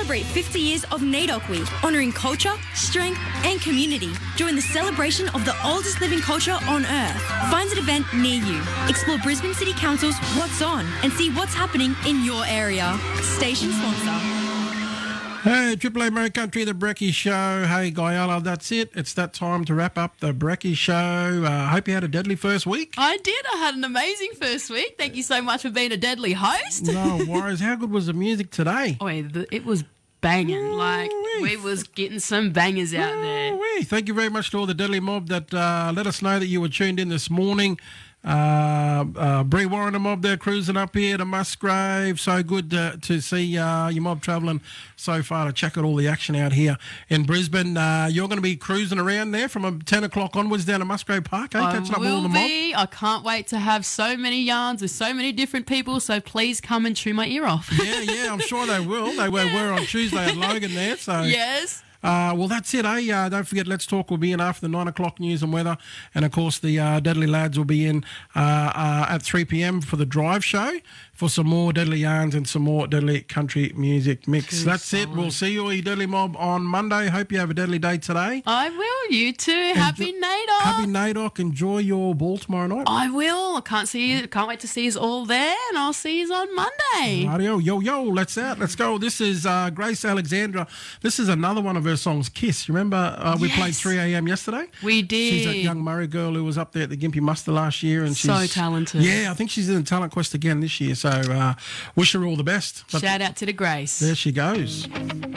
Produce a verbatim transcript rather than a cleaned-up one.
Celebrate fifty years of NAIDOC Week, honouring culture, strength and community. Join the celebration of the oldest living culture on Earth. Find an event near you. Explore Brisbane City Council's What's On and see what's happening in your area. Station sponsor. Hey, Triple A Murray Country, the Brekkie Show. Hey, Guyala, that's it. It's that time to wrap up the Brekkie Show. I uh, hope you had a deadly first week. I did. I had an amazing first week. Thank you so much for being a deadly host. No worries. How good was the music today? Oh, it was banging. Like, we was getting some bangers out there. Wee. Thank you very much to all the Deadly Mob that uh, let us know that you were tuned in this morning. Uh, uh, Bree Warren and mob there cruising up here to Musgrave. So good to, to see uh, your mob travelling so far to check out all the action out here in Brisbane. Uh, you're going to be cruising around there from ten o'clock onwards down to Musgrave Park, eh? I Catching up will all the be. mob. I can't wait to have so many yarns with so many different people, so please come and chew my ear off. Yeah, yeah, I'm sure they will. They were, were on Tuesday at Logan there. So yes. Uh, well, that's it, eh? Uh, don't forget, Let's Talk will be in after the nine o'clock news and weather. And, of course, the uh, Deadly Lads will be in uh, uh, at three p m for the drive show for some more Deadly Yarns and some more Deadly Country music mix. Good that's song. it. We'll see you all, you Deadly Mob, on Monday. Hope you have a deadly day today. I will. You too. Happy NAIDOC. Happy NAIDOC. Enjoy your ball tomorrow night. I will. I can't see you. Can't wait to see you all there, and I'll see you on Monday. Radio, yo, yo, let's out. Let's go. This is uh, Grace Alexandra. This is another one of her songs, Kiss. Remember uh, we Yes. played three a m yesterday? We did. She's that young Murray girl who was up there at the Gympie Muster last year. And So she's talented. Yeah, I think she's in Talent Quest again this year. So uh, wish her all the best. But Shout out to the Grace. there she goes.